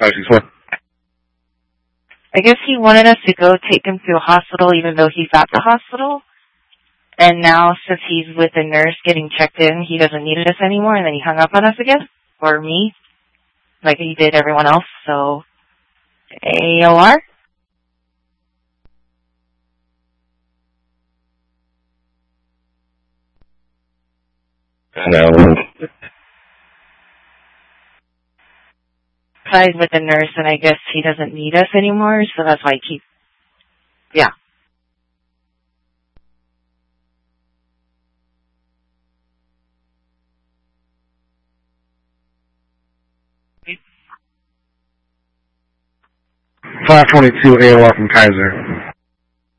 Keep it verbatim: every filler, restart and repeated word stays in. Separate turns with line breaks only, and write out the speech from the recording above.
five six four.
I guess he wanted us to go take him to a hospital even though he's at the hospital. And now, since he's with the nurse getting checked in, he doesn't need us anymore, and then he hung up on us again. Or me. Like he did everyone else, so... A O R?
No.
He's with the nurse, and I guess he doesn't need us anymore, so that's why I keep... Yeah.
five twenty-two A O R from Kaiser.